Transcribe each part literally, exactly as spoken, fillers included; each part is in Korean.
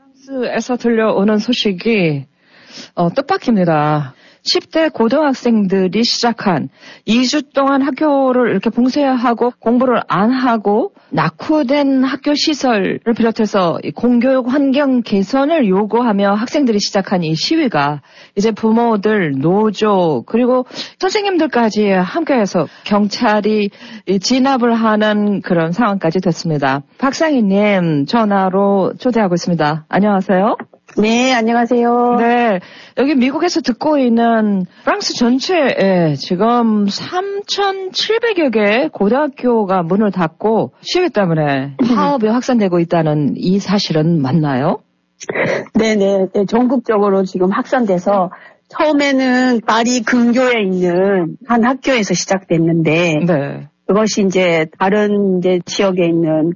프랑스에서 들려오는 소식이 어, 뜻밖입니다. 십 대 고등학생들이 시작한 이 주 동안 학교를 이렇게 봉쇄하고 공부를 안 하고 낙후된 학교 시설을 비롯해서 공교육 환경 개선을 요구하며 학생들이 시작한 이 시위가 이제 부모들, 노조 그리고 선생님들까지 함께해서 경찰이 진압을 하는 그런 상황까지 됐습니다. 박상희님 전화로 초대하고 있습니다. 안녕하세요. 네, 안녕하세요. 네, 여기 미국에서 듣고 있는 프랑스 전체에 지금 삼천칠백여 개 고등학교가 문을 닫고 시위 때문에 파업이 확산되고 있다는 이 사실은 맞나요? 네네, 네, 전국적으로 지금 확산돼서 처음에는 파리 근교에 있는 한 학교에서 시작됐는데 네. 그것이 이제 다른 이제 지역에 있는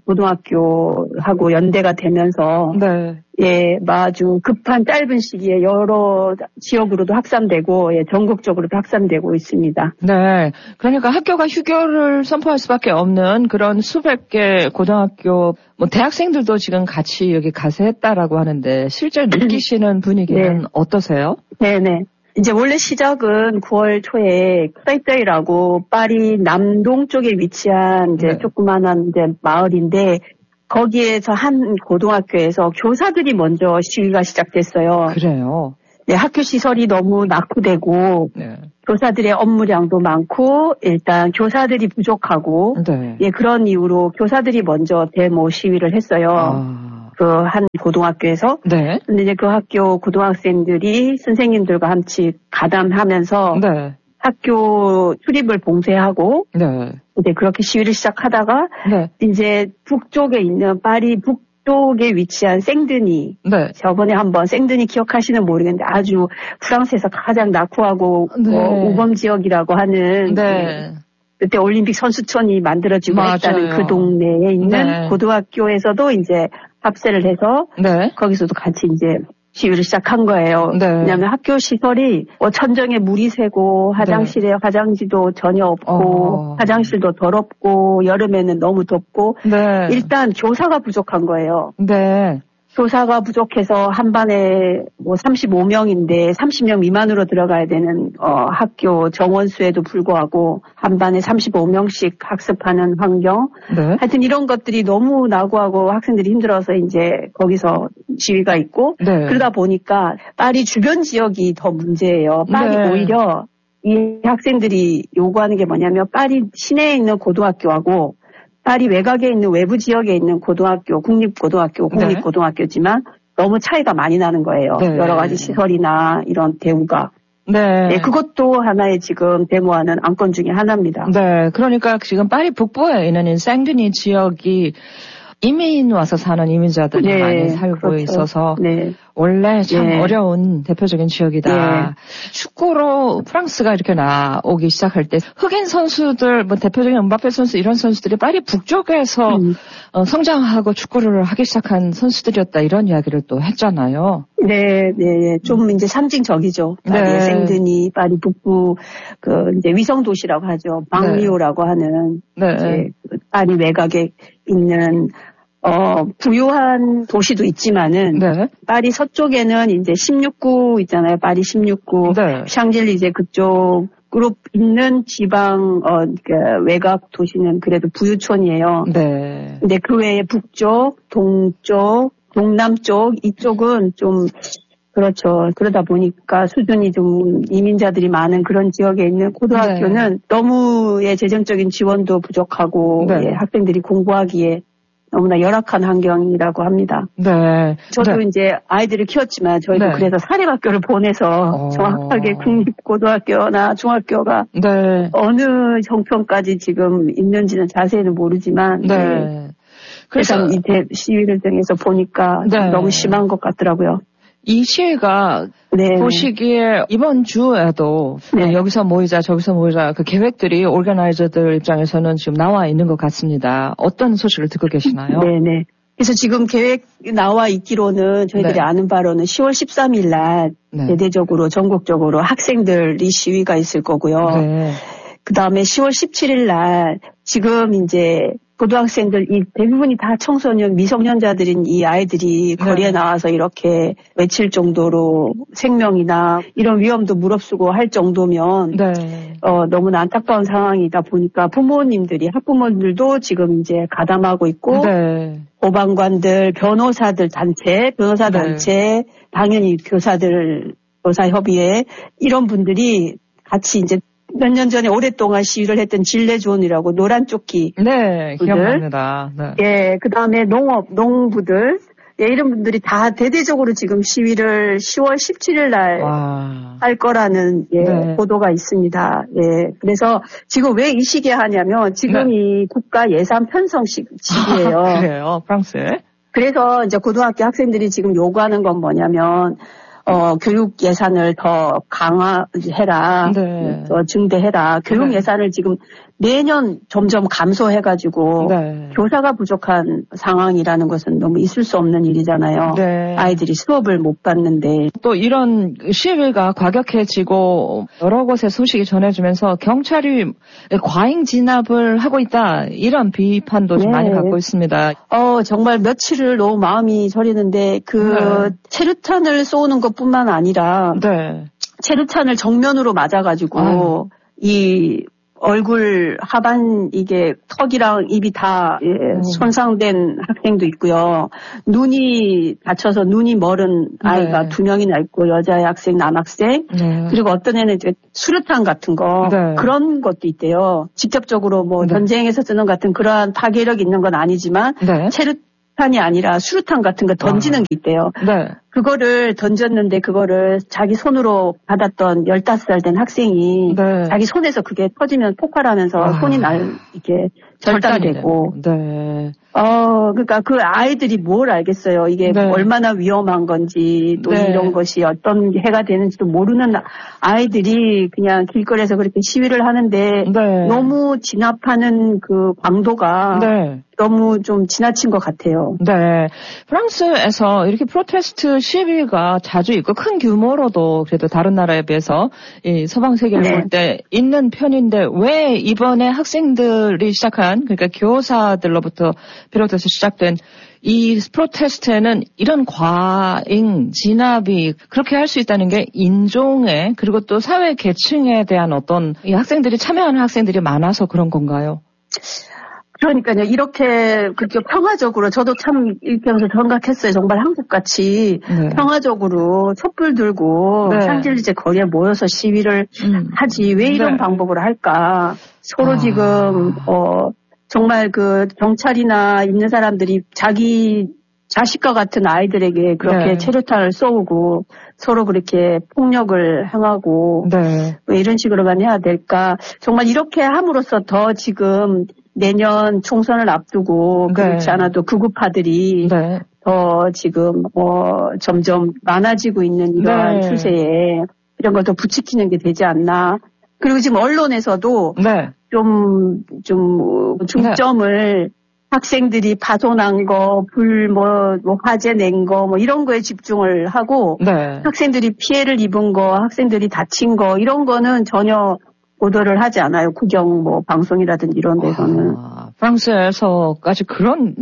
고등학교하고 연대가 되면서 네. 예, 아주 급한 짧은 시기에 여러 지역으로도 확산되고 예, 전국적으로도 확산되고 있습니다. 네. 그러니까 학교가 휴교를 선포할 수밖에 없는 그런 수백 개 고등학교 뭐 대학생들도 지금 같이 여기 가세했다라고 하는데 실제 느끼시는 분위기는 네. 어떠세요? 네, 네. 이제 원래 시작은 구월 초에 크라이떼이라고 파리 남동쪽에 위치한 이제 네. 조그만한 이제 마을인데 거기에서 한 고등학교에서 교사들이 먼저 시위가 시작됐어요. 그래요? 네, 학교 시설이 너무 낙후되고 네. 교사들의 업무량도 많고 일단 교사들이 부족하고 네. 예, 그런 이유로 교사들이 먼저 데모 시위를 했어요. 아. 그 한 고등학교에서. 네. 근데 이제 그 학교 고등학생들이 선생님들과 함께 가담하면서 네. 학교 출입을 봉쇄하고 네. 이제 그렇게 시위를 시작하다가 네. 이제 북쪽에 있는 파리 북쪽에 위치한 생드니. 네. 저번에 한번 생드니 기억하시는 모르겠는데 아주 프랑스에서 가장 낙후하고 네. 어, 우범 지역이라고 하는 네. 그때 올림픽 선수촌이 만들어지고 맞아요. 했다는 그 동네에 있는 네. 고등학교에서도 이제 합세를 해서 네. 거기서도 같이 이제 시위를 시작한 거예요. 네. 왜냐하면 학교 시설이 뭐 천정에 물이 새고 화장실에 네. 화장지도 전혀 없고 어. 화장실도 더럽고 여름에는 너무 덥고 네. 일단 교사가 부족한 거예요. 네. 교사가 부족해서 한 반에 뭐 삼십오 명인데 삼십 명 미만으로 들어가야 되는 어, 학교 정원수에도 불구하고 한 반에 삼십오 명씩 학습하는 환경. 네. 하여튼 이런 것들이 너무 낙오하고 학생들이 힘들어서 이제 거기서 시위가 있고 네. 그러다 보니까 파리 주변 지역이 더 문제예요. 파리 네. 오히려 이 학생들이 요구하는 게 뭐냐면 파리 시내에 있는 고등학교하고 파리 외곽에 있는 외부 지역에 있는 고등학교, 국립고등학교, 공립고등학교지만 네. 너무 차이가 많이 나는 거예요. 네. 여러 가지 시설이나 이런 대우가. 네. 네. 그것도 하나의 지금 데모하는 안건 중에 하나입니다. 네. 그러니까 지금 파리 북부에 있는 생드니 지역이 이민 와서 사는 이민자들이 네, 많이 살고 그렇죠. 있어서 네. 원래 참 네. 어려운 대표적인 지역이다. 네. 축구로 프랑스가 이렇게 나오기 시작할 때 흑인 선수들, 뭐 대표적인 음바페 선수 이런 선수들이 파리 북쪽에서 음. 어, 성장하고 축구를 하기 시작한 선수들이었다 이런 이야기를 또 했잖아요. 네, 네, 좀 이제 상징적이죠. 파리 네. 생드니, 파리 북부 그 이제 위성 도시라고 하죠. 방리오라고 네. 하는 네. 이제 파리 외곽에 있는 어, 부유한 도시도 있지만은, 네. 파리 서쪽에는 이제 십육 구 있잖아요. 파리 십육 구. 네. 샹젤리제 그쪽으로 있는 지방, 어, 그 외곽 도시는 그래도 부유촌이에요. 네. 근데 그 외에 북쪽, 동쪽, 동남쪽, 이쪽은 좀, 그렇죠. 그러다 보니까 수준이 좀 이민자들이 많은 그런 지역에 있는 고등학교는 네. 너무의 재정적인 지원도 부족하고, 네. 예, 학생들이 공부하기에 너무나 열악한 환경이라고 합니다. 네. 저도 네. 이제 아이들을 키웠지만 저희도 네. 그래서 사립학교를 보내서 어. 정확하게 국립고등학교나 중학교가 네. 어느 형편까지 지금 있는지는 자세히는 모르지만 네. 네. 그래서 이 시위를 통해서 보니까 네. 너무 심한 것 같더라고요. 이 시위가 네. 보시기에 이번 주에도 네. 여기서 모이자 저기서 모이자 그 계획들이 오르가나이저들 입장에서는 지금 나와 있는 것 같습니다. 어떤 소식을 듣고 계시나요? 네네. 그래서 지금 계획 나와 있기로는 저희들이 네. 아는 바로는 시월 십삼일 날 네. 대대적으로 전국적으로 학생들이 시위가 있을 거고요. 네. 그 다음에 시월 십칠일 날 지금 이제 고등학생들, 이 대부분이 다 청소년, 미성년자들인 이 아이들이 네. 거리에 나와서 이렇게 외칠 정도로 생명이나 이런 위험도 무릅쓰고 할 정도면 네. 어, 너무나 안타까운 상황이다 보니까 부모님들이, 학부모들도 지금 이제 가담하고 있고 네. 보방관들, 변호사들 단체, 변호사 단체, 네. 당연히 교사들, 교사협의회 이런 분들이 같이 이제 몇 년 전에 오랫동안 시위를 했던 진례존이라고 노란 조끼. 네, 기억납니다. 네. 예, 그 다음에 농업, 농부들. 예, 이런 분들이 다 대대적으로 지금 시위를 시월 십칠일 날 할 거라는 예, 네. 보도가 있습니다. 예, 그래서 지금 왜 이 시기에 하냐면 지금 네. 이 국가 예산 편성 시, 시기예요. 아, 그래요, 프랑스에? 그래서 이제 고등학교 학생들이 지금 요구하는 건 뭐냐면 어, 교육 예산을 더 강화해라, 네. 더 증대해라. 교육 네. 예산을 지금 매년 점점 감소해가지고 네. 교사가 부족한 상황이라는 것은 너무 있을 수 없는 일이잖아요. 네. 아이들이 수업을 못 받는데. 또 이런 시위가 과격해지고 여러 곳에 소식이 전해지면서 경찰이 과잉 진압을 하고 있다. 이런 비판도 좀 네. 많이 갖고 있습니다. 어, 정말 며칠을 너무 마음이 저리는데 그 네. 체류탄을 쏘는 것뿐만 아니라 네. 체류탄을 정면으로 맞아가지고 아유. 이 얼굴 하반 이게 턱이랑 입이 다 예, 음. 손상된 학생도 있고요. 눈이 다쳐서 눈이 멀은 아이가 네. 두 명이나 있고 여자 학생, 남학생 네. 그리고 어떤 애는 이제 수류탄 같은 거 네. 그런 것도 있대요. 직접적으로 뭐 네. 전쟁에서 쓰는 같은 그러한 파괴력 있는 건 아니지만 네. 체류탄이 아니라 수류탄 같은 거 던지는 아. 게 있대요. 네. 그거를 던졌는데 그거를 자기 손으로 받았던 열다섯 살 된 학생이 네. 자기 손에서 그게 터지면 폭발하면서 아. 손이 날 이렇게 절단되고. 네. 어, 그러니까 그 아이들이 뭘 알겠어요. 이게 네. 얼마나 위험한 건지 또 네. 이런 것이 어떤 해가 되는지도 모르는 아이들이 그냥 길거리에서 그렇게 시위를 하는데 네. 너무 진압하는 그 강도가 네. 너무 좀 지나친 것 같아요. 네. 프랑스에서 이렇게 프로테스트 시위가 자주 있고 큰 규모로도 그래도 다른 나라에 비해서 이 서방 세계를 네. 볼 때 있는 편인데 왜 이번에 학생들이 시작한 그러니까 교사들로부터 비롯해서 시작된 이 프로테스트에는 이런 과잉 진압이 그렇게 할 수 있다는 게 인종에 그리고 또 사회 계층에 대한 어떤 이 학생들이 참여하는 학생들이 많아서 그런 건가요? 그러니까요. 이렇게 그렇게 평화적으로 저도 참 이렇게 하면서 생각했어요. 정말 한국같이 네. 평화적으로 촛불 들고 네. 샹젤리제 거리에 모여서 시위를 음. 하지 왜 이런 네. 방법으로 할까? 서로 아. 지금 어 정말 그 경찰이나 있는 사람들이 자기 자식과 같은 아이들에게 그렇게 네. 체류탄을 쏘고 서로 그렇게 폭력을 행하고 네. 왜 이런 식으로만 해야 될까? 정말 이렇게 함으로써 더 지금 내년 총선을 앞두고 네. 그렇지 않아도 극우파들이 네. 더 지금 어 점점 많아지고 있는 이러한 네. 추세에 이런 걸 더 부추기는 게 되지 않나. 그리고 지금 언론에서도 네. 좀, 좀 중점을 네. 학생들이 파손한 거, 불, 뭐, 뭐 화재 낸 거, 뭐 이런 거에 집중을 하고 네. 학생들이 피해를 입은 거, 학생들이 다친 거 이런 거는 전혀 보도를 하지 않아요. 국영 뭐 방송이라든지 이런 데서는. 아, 프랑스에서까지 그런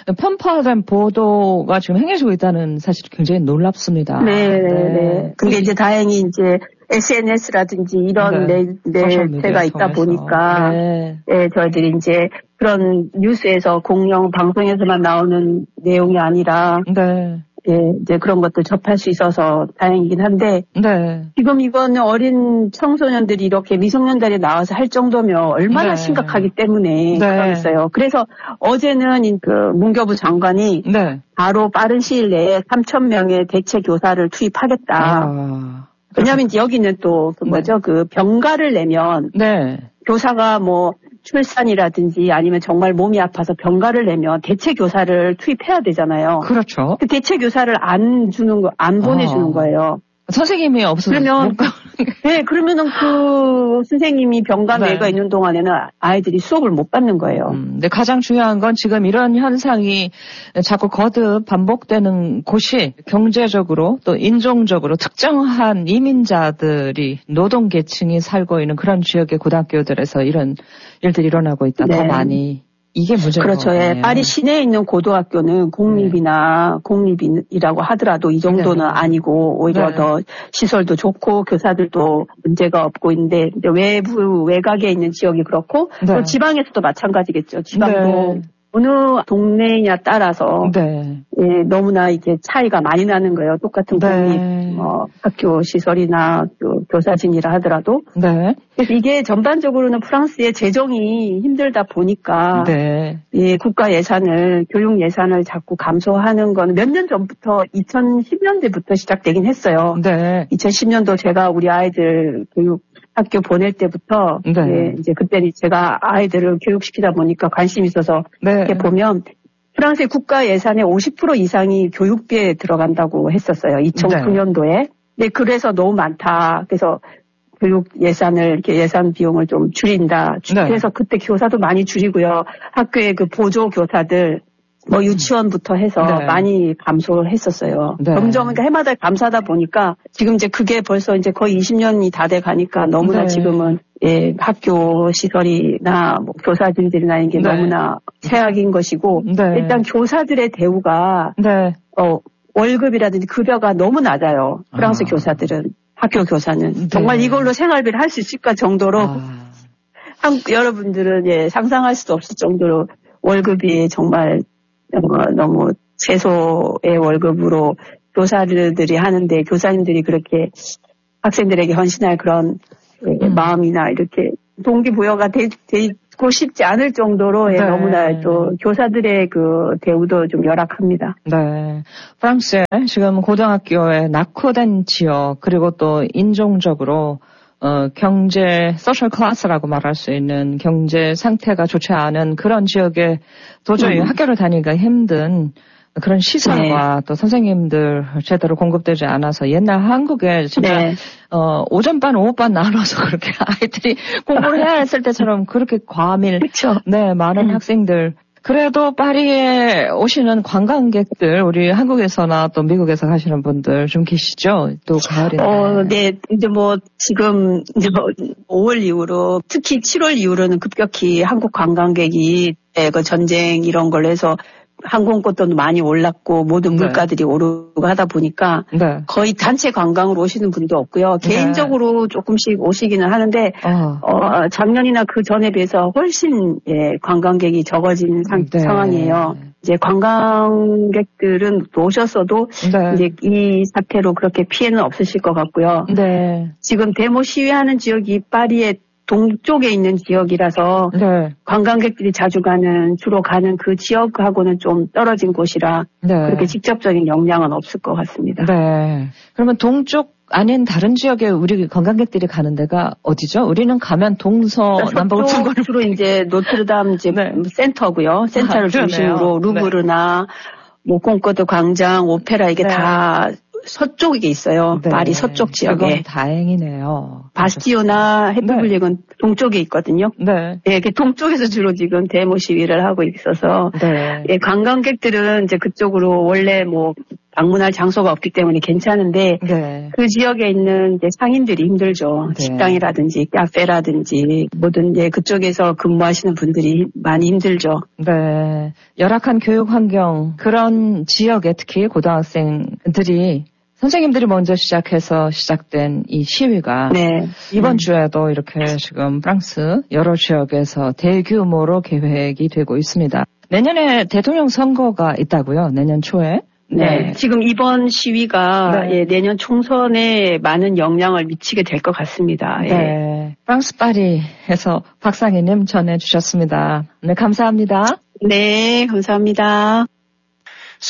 편파된 보도가 지금 행해지고 있다는 사실이 굉장히 놀랍습니다. 네, 네. 네. 근데 이제 다행히 이제 에스엔에스라든지 이런 네. 매체가 있다 보니까 네. 네, 저희들이 이제 그런 뉴스에서 공영 방송에서만 나오는 내용이 아니라 네. 예, 이제 그런 것들 접할 수 있어서 다행이긴 한데, 네. 지금 이거는 어린 청소년들이 이렇게 미성년자리 나와서 할 정도면 얼마나 네. 심각하기 때문에 네. 그러겠어요. 그래서 어제는 그 문교부 장관이 네. 바로 빠른 시일 내에 삼천 명의 대체 교사를 투입하겠다. 아. 왜냐하면 여기는 또 그 뭐죠, 네. 그 병가를 내면 네. 교사가 뭐 출산이라든지 아니면 정말 몸이 아파서 병가를 내면 대체 교사를 투입해야 되잖아요. 그렇죠. 그 대체 교사를 안 주는 거, 안 보내주는 아. 거예요. 선생님이 없으면. 그러면, 네, 그러면은 그 선생님이 병가내가 네. 있는 동안에는 아이들이 수업을 못 받는 거예요. 음, 근데 가장 중요한 건 지금 이런 현상이 자꾸 거듭 반복되는 곳이 경제적으로 또 인종적으로 특정한 이민자들이 노동계층이 살고 있는 그런 지역의 고등학교들에서 이런 일들이 일어나고 있다. 네. 더 많이. 이게 문제인 그렇죠. 거네요. 예. 파리 시내에 있는 고등학교는 공립이나 네. 공립이라고 하더라도 이 정도는 네. 아니고 오히려 네. 더 시설도 좋고 교사들도 문제가 없고 있는데 외부 외곽에 있는 지역이 그렇고 네. 또 지방에서도 마찬가지겠죠. 지방도 네. 어느 동네냐 따라서 네. 예, 너무나 이게 차이가 많이 나는 거예요. 똑같은 공립 네. 어, 학교 시설이나 또 교사진이라 하더라도. 네. 그래서 이게 전반적으로는 프랑스의 재정이 힘들다 보니까 네. 예, 국가 예산을 교육 예산을 자꾸 감소하는 건 몇 년 전부터 이천십 년대부터 시작되긴 했어요. 네. 이천십 년도 제가 우리 아이들 교육 학교 보낼 때부터 네. 예, 이제 그때는 제가 아이들을 교육시키다 보니까 관심이 있어서 네. 이렇게 보면 프랑스의 국가 예산의 오십 퍼센트 이상이 교육비에 들어간다고 했었어요. 이천구 년도에. 네. 네, 그래서 너무 많다. 그래서 교육 예산을 이렇게 예산 비용을 좀 줄인다. 네. 그래서 그때 교사도 많이 줄이고요. 학교의 그 보조 교사들 뭐 유치원부터 해서 네. 많이 감소를 했었어요. 네. 점점 그러니까 해마다 감소하다 보니까 지금 이제 그게 벌써 이제 거의 이십 년이 다 돼 가니까 너무나 네. 지금은 예, 학교 시설이나 뭐 교사진들이나 이게 네. 너무나 최악인 것이고 네. 일단 교사들의 대우가 네. 어, 월급이라든지 급여가 너무 낮아요. 프랑스 아. 교사들은 학교 교사는 네. 정말 이걸로 생활비를 할 수 있을까 정도로 아. 한국 여러분들은 예, 상상할 수 없을 정도로 월급이 정말 너무, 너무 최소의 월급으로 교사들이 하는데 교사님들이 그렇게 학생들에게 헌신할 그런 음. 마음이나 이렇게 동기부여가 되, 되고 싶지 않을 정도로 네. 너무나 또 교사들의 그 대우도 좀 열악합니다. 네. 프랑스에 지금 고등학교에 낙후된 지역 그리고 또 인종적으로 어, 경제, 소셜 클래스라고 말할 수 있는 경제 상태가 좋지 않은 그런 지역에 도저히 음. 학교를 다니기가 힘든 그런 시설과 네. 또 선생님들 제대로 공급되지 않아서 옛날 한국에 진짜 네. 어, 오전반, 오후반 나눠서 그렇게 아이들이 공부를 해야 했을 때처럼 그렇게 과밀, 그쵸. 네, 많은 음. 학생들. 그래도 파리에 오시는 관광객들, 우리 한국에서나 또 미국에서 가시는 분들 좀 계시죠? 또 가을인데. 어, 네. 이제 뭐 지금 오월 이후로 특히 칠월 이후로는 급격히 한국 관광객이 그 전쟁 이런 걸로 해서 항공권도 많이 올랐고 모든 네. 물가들이 오르고 하다 보니까 네. 거의 단체 관광으로 오시는 분도 없고요. 네. 개인적으로 조금씩 오시기는 하는데 어. 어, 작년이나 그 전에 비해서 훨씬 예, 관광객이 적어진 상, 네. 상황이에요. 이제 관광객들은 오셨어도 네. 이제 이 사태로 그렇게 피해는 없으실 것 같고요. 네. 지금 데모 시위하는 지역이 파리의 동쪽에 있는 지역이라서 네. 관광객들이 자주 가는 주로 가는 그 지역하고는 좀 떨어진 곳이라 네. 그렇게 직접적인 영향은 없을 것 같습니다. 네. 그러면 동쪽 아닌 다른 지역에 우리 관광객들이 가는 데가 어디죠? 우리는 가면 동서남북 그러니까 주로 이제 노트르담 이제 네. 센터고요. 센터를 아, 중심으로 루브르나 네. 뭐 콩코드 광장, 오페라 이게 네. 다 서쪽에 있어요. 네. 파리 서쪽 지역에. 그건 다행이네요. 바스티오나 헤프블릭은 네. 동쪽에 있거든요. 네. 예, 그 동쪽에서 주로 지금 데모 시위를 하고 있어서 네. 예, 관광객들은 이제 그쪽으로 원래 뭐 방문할 장소가 없기 때문에 괜찮은데 네. 그 지역에 있는 이제 상인들이 힘들죠. 네. 식당이라든지 카페라든지 뭐든 이제 그쪽에서 근무하시는 분들이 많이 힘들죠. 네. 열악한 교육 환경 그런 지역에 특히 고등학생들이 선생님들이 먼저 시작해서 시작된 이 시위가 네. 이번 음. 주에도 이렇게 지금 프랑스 여러 지역에서 대규모로 계획이 되고 있습니다. 내년에 대통령 선거가 있다고요? 내년 초에? 네. 네. 지금 이번 시위가 네. 예, 내년 총선에 많은 영향을 미치게 될 것 같습니다. 네. 예. 프랑스 파리에서 박상희님 전해주셨습니다. 네, 감사합니다. 네, 감사합니다.